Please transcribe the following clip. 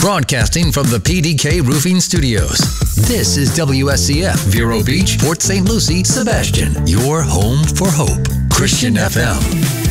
Broadcasting from the PDK Roofing Studios. This is WSCF, Vero Beach, Port St. Lucie, Sebastian. Your home for hope. Christian FM.